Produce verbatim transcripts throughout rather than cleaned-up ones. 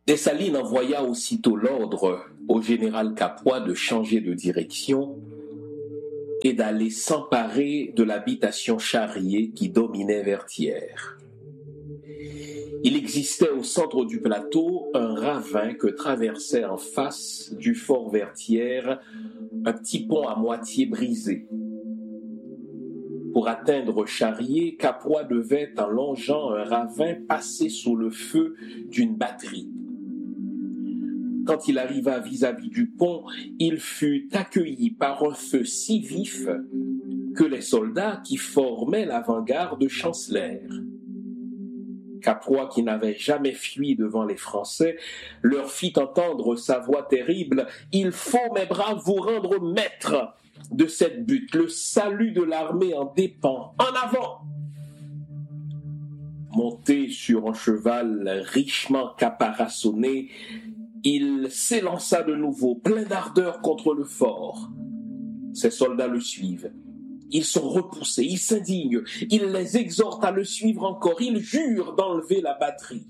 Dessalines envoya aussitôt l'ordre au général Capois de changer de direction et d'aller s'emparer de l'habitation Charrier qui dominait Vertières. Il existait au centre du plateau un ravin que traversait en face du fort Vertières un petit pont à moitié brisé. Pour atteindre Charrier, Capois devait, en longeant un ravin, passer sous le feu d'une batterie. Quand il arriva vis-à-vis du pont, il fut accueilli par un feu si vif que les soldats qui formaient l'avant-garde chancelèrent. Capois, qui n'avait jamais fui devant les Français, leur fit entendre sa voix terrible « Il faut, mes braves, vous rendre maîtres de cette butte. Le salut de l'armée en dépend. En avant !» Monté sur un cheval richement caparaçonné, il s'élança de nouveau, plein d'ardeur contre le fort. Ses soldats le suivent. Ils sont repoussés, ils s'indignent, il les exhorte à le suivre encore, il jure d'enlever la batterie.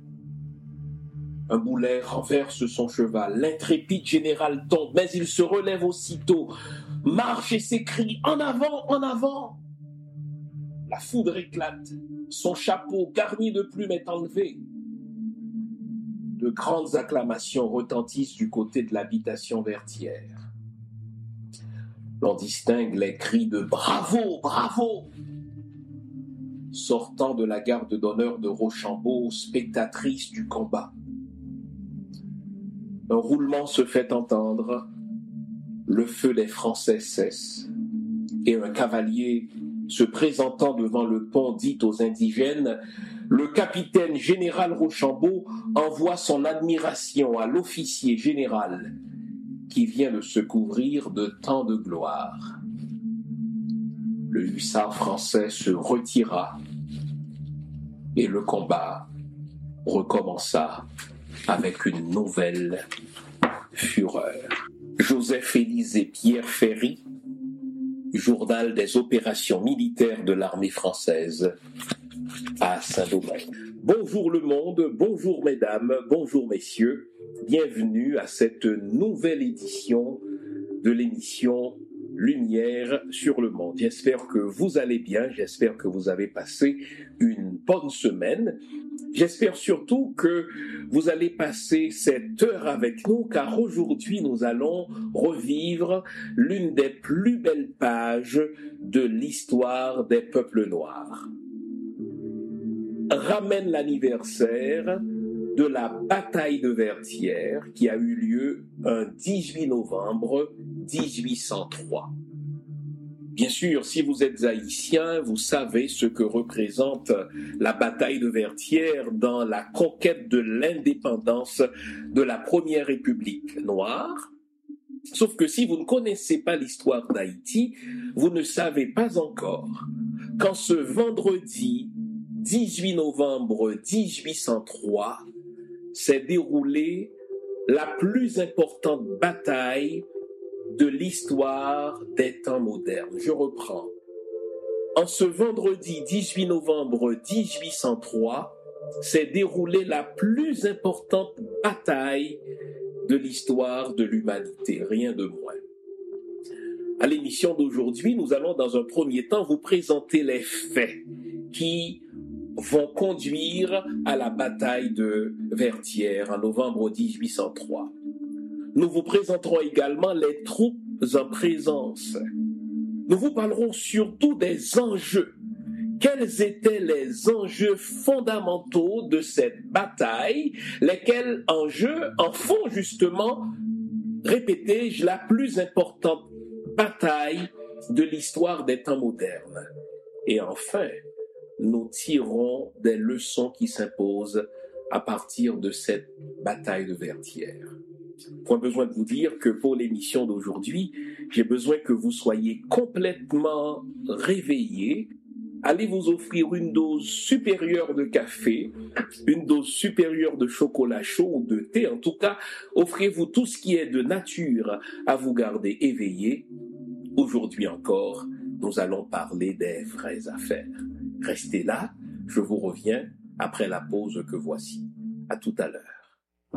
Un boulet renverse son cheval, l'intrépide général tombe, mais il se relève aussitôt, marche et s'écrie « En avant, en avant !» La foudre éclate, son chapeau garni de plumes est enlevé. De grandes acclamations retentissent du côté de l'habitation Vertières. L'on distingue les cris de « Bravo, bravo !» sortant de la garde d'honneur de Rochambeau, spectatrice du combat. Un roulement se fait entendre, le feu des Français cesse, et un cavalier se présentant devant le pont dit aux indigènes, le capitaine général Rochambeau envoie son admiration à l'officier général qui vient de se couvrir de tant de gloire. Le hussard français se retira et le combat recommença avec une nouvelle fureur. Joseph-Élisée Pierre Ferry, journal des opérations militaires de l'armée française à Saint-Domingue. Bonjour le monde, bonjour mesdames, bonjour messieurs, bienvenue à cette nouvelle édition de l'émission Lumière sur le monde. J'espère que vous allez bien, j'espère que vous avez passé une bonne semaine. J'espère surtout que vous allez passer cette heure avec nous, car aujourd'hui nous allons revivre l'une des plus belles pages de l'histoire des peuples noirs. Ramène l'anniversaire de la bataille de Vertières qui a eu lieu un dix-huit novembre dix-huit cent trois. Bien sûr, si vous êtes haïtien, vous savez ce que représente la bataille de Vertières dans la conquête de l'indépendance de la première République noire. Sauf que si vous ne connaissez pas l'histoire d'Haïti, vous ne savez pas encore qu'en ce vendredi dix-huit novembre dix-huit cent trois s'est déroulée la plus importante bataille de l'histoire des temps modernes. Je reprends. En ce vendredi dix-huit novembre dix-huit cent trois s'est déroulée la plus importante bataille de l'histoire de l'humanité, rien de moins. À l'émission d'aujourd'hui, nous allons dans un premier temps vous présenter les faits qui vont conduire à la bataille de Vertières en novembre dix-huit cent trois. Nous vous présenterons également les troupes en présence. Nous vous parlerons surtout des enjeux. Quels étaient les enjeux fondamentaux de cette bataille, lesquels enjeux en font justement, répétez-je, la plus importante bataille de l'histoire des temps modernes. Et enfin, nous tirons des leçons qui s'imposent à partir de cette bataille de Vertières. Point besoin de vous dire que pour l'émission d'aujourd'hui, j'ai besoin que vous soyez complètement réveillés. Allez vous offrir une dose supérieure de café, une dose supérieure de chocolat chaud ou de thé. En tout cas, offrez-vous tout ce qui est de nature à vous garder éveillés. Aujourd'hui encore, nous allons parler des vraies affaires. Restez là, je vous reviens après la pause que voici. À tout à l'heure.